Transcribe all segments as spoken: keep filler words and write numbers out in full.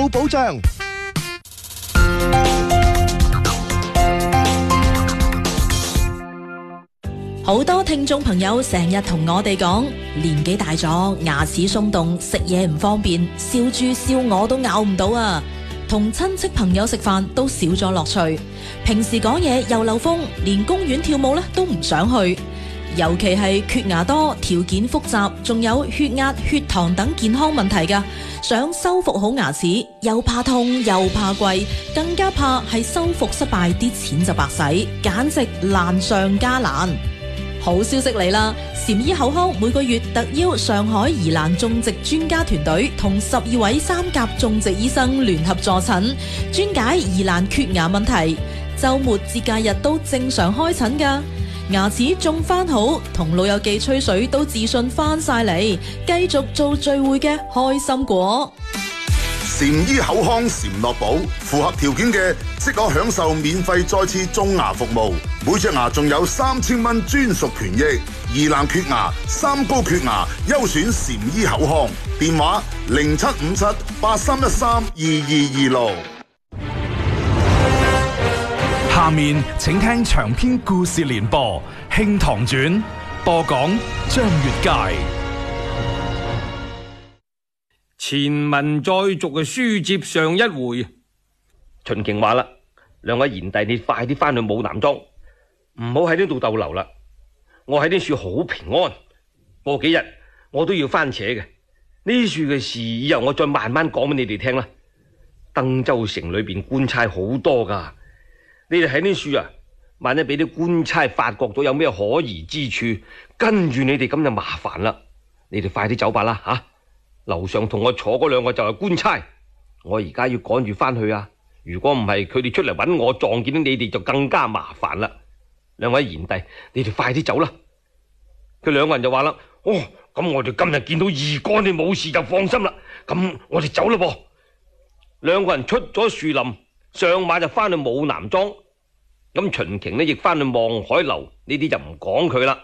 保障。 好多聽眾朋友成日同我哋講，年紀大咗，牙齒鬆動，食嘢唔方便，笑豬笑我都咬唔到啊！同親戚朋友食飯都少咗樂趣，平時講嘢又漏風，連公園跳舞咧都唔想去。尤其係缺牙多、條件複雜，仲有血壓、血糖等健康問題㗎，想修復好牙齒，又怕痛又怕貴，更加怕係修復失敗，啲錢就白使，簡直難上加難。好消息嚟啦！禪醫口腔每個月特邀上海宜蘭種植專家團隊同十二位三甲種植醫生聯合助診，專解宜蘭缺牙問題。週末節假日都正常開診㗎，牙齒種翻好，同老友記吹水都自信翻晒嚟，繼續做聚會嘅開心果。 禪醫口腔禪樂寶，符合條件嘅即可享受免費再次種牙服務，每隻牙仲有三千蚊專屬權益。宜蘭缺牙、三高缺牙，優選禪醫口腔。電話零七五七八三一三二二二六。 下面請聽長篇故事連播《興唐傳》，播講張月佳。 前文再續嘅書接上一回，秦瓊話啦：兩位賢弟，你快啲翻去武南莊，唔好喺呢度逗留啦。我喺呢處好平安，過幾日我都要翻扯嘅。呢處嘅事以後我再慢慢講俾你哋聽啦。登州城裏邊官差好多噶，你哋喺呢處啊，萬一俾啲官差發覺到有咩可疑之處，跟住你哋咁就麻煩啦。你哋快啲走吧啦吓！樓上同我坐嗰兩個就係官差，我而家要趕住翻去啊！如果唔係佢哋出嚟揾我，撞見到你哋就更加麻煩啦。兩位賢弟，你哋快啲走啦！佢兩個人就話啦：哦，咁我哋今日見到二哥你冇事就放心啦。咁我哋走啦噃。兩個人出咗樹林，上馬就翻去武南莊。咁秦瓊呢亦翻去望海樓，呢啲就唔講佢啦。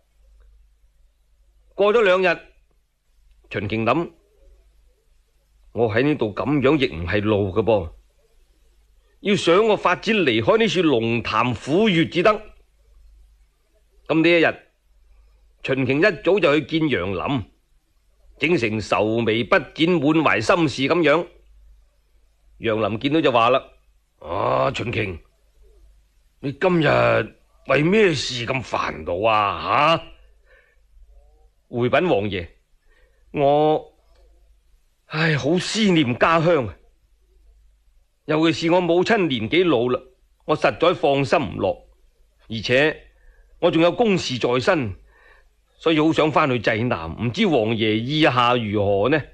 過咗兩日。秦瓊諗，我喺呢度咁樣亦唔係路嘅噃，要想個發展離開呢處龍潭虎穴至得。咁呢一日，秦瓊一早就去見楊林，整成愁眉不展、滿懷心事咁樣。楊林見到就話啦：啊，秦瓊，你今日為咩事咁煩惱啊？吓、啊，回稟王爺。我唉，好思念家鄉，尤其是我母親年紀老啦，我實在放心唔落，而且我仲有公事在身，所以好想翻去濟南，唔知王爺意下如何呢？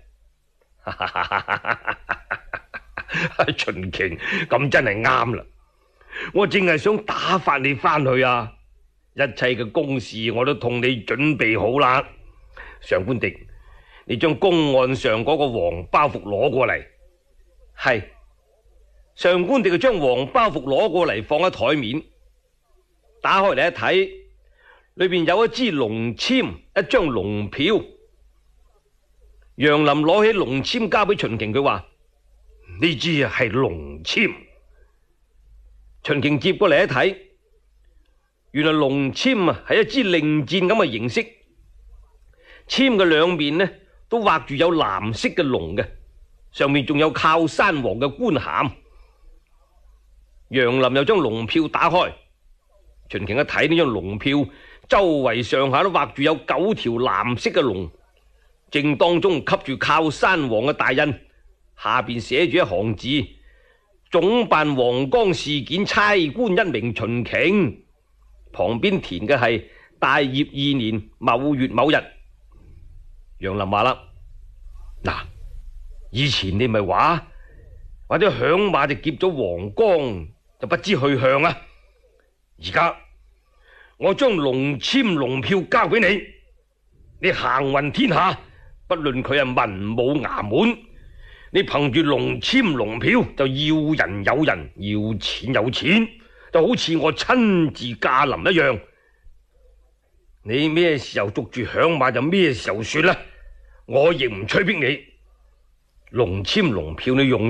秦瓊，咁真係啱啦，我正係想打發你翻去啊，一切嘅公事我都同你準備好啦，上官迪。你將公案上嗰個黃包袱攞過嚟。係，上官迪就將黃包袱攞過嚟放喺台面，打開嚟一睇，裏邊有一支龍籤，一張龍票。楊林攞起龍籤交俾秦瓊，佢話：呢支係龍籤。秦瓊接過嚟一睇，原來龍籤啊係一支令箭咁嘅形式，籤嘅兩面呢都畫住有藍色嘅龍嘅，上面仲有靠山王嘅官銜。楊林又將龍票打開，秦瓊一睇呢張龍票，周圍上下都畫住有九條藍色嘅龍，正當中吸住靠山王嘅大印，下邊寫住一行字：總辦黃岡事件差官一名秦瓊。旁邊填嘅係大業二年某月某日。楊林話啦：嗱，以前你咪話，或者響馬就劫咗黃岡，就不知去向啊！而家我將龍籤龍票交俾你，你行運天下，不論佢係文武衙門，你憑住龍籤龍票就要人有人，要錢有錢，就好似我親自駕臨一樣。你咩時候捉住響馬就咩時候說啦，我亦唔催逼你。龍籤龍票你用